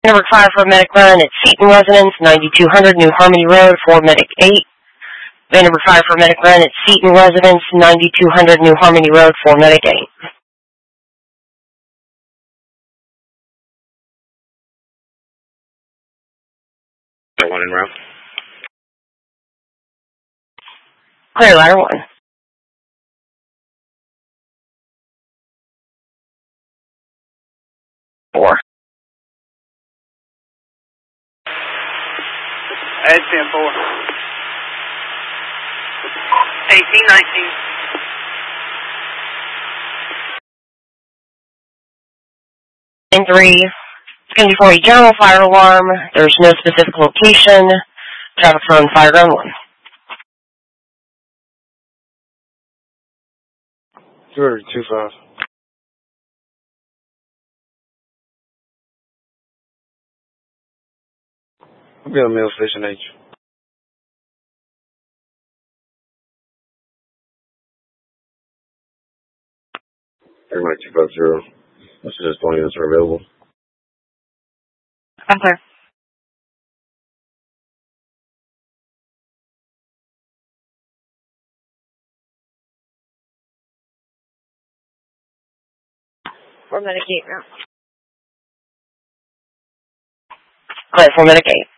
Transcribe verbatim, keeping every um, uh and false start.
Number five for Medic Run at Seton Residence, ninety-two hundred New Harmony Road for Medic eight. Van number five for Medic Run at Seton Residence, ninety-two hundred New Harmony Road for Medic eight. One in route. Clear ladder one. Four. Edge ten four. eighteen nineteen. And three. It's going to be for a general fire alarm. There's no specific location. Traffic on fire ground one. Zero two five. I'll be on Mill Station H. Everybody two five zero. This is just one units are available. I'm clear. For Medic eight route. Clear for Medic eight.